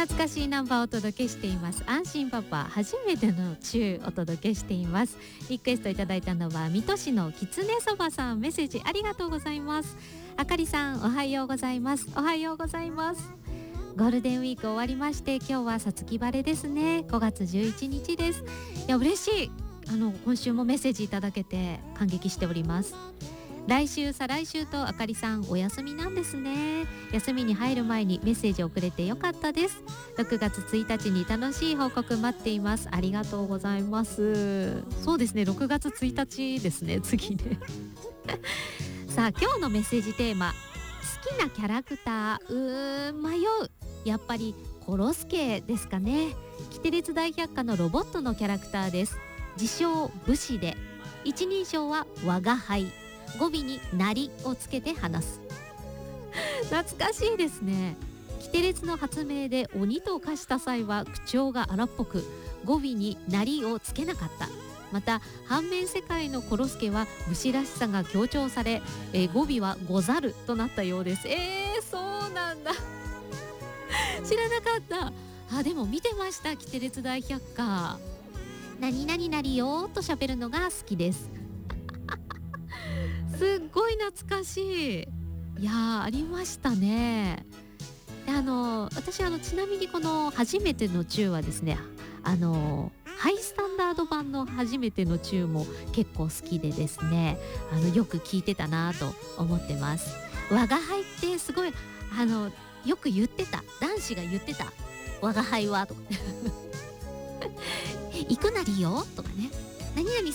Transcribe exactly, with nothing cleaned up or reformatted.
懐かしいナンバーをお届けしています。安心パパ初めてのチューお届けしています。リクエストいただいたのは水戸市のきつねそばさん、メッセージありがとうございます。あかりさんおはようございます。おはようございます。ゴールデンウィーク終わりまして、今日はさつき晴れですね。ごがつじゅういちにちです。いや嬉しい。あの今週もメッセージいただけて感激しております。来週再来週とあかりさんお休みなんですね。休みに入る前にメッセージをくれてよかったです。ろくがつついたちに楽しい報告待っています。ありがとうございます。そうですね、ろくがつついたちですね、次ねさあ今日のメッセージテーマ、好きなキャラクター、うーん迷う。やっぱりコロスケですかね。キテレツ大百科のロボットのキャラクターです。自称武士で、一人称は我が輩、語尾になりをつけて話す懐かしいですね。キテレツの発明で鬼と化した際は口調が荒っぽく、語尾になりをつけなかった。また反面世界のコロスケは武士らしさが強調され、えー、語尾はござるとなったようです。えー、そうなんだ知らなかった。あ、でも見てました。キテレツ大百科、何々なりよーと喋るのが好きですすっごい懐かしい。いやーありましたね。であの私あのちなみにこの初めてのチューはですね、あのハイスタンダード版の初めてのチューも結構好きでですね、あのよく聞いてたなと思ってます。我が輩ってすごいあのよく言ってた、男子が言ってた、我が輩はとか行くなりよとかね、何々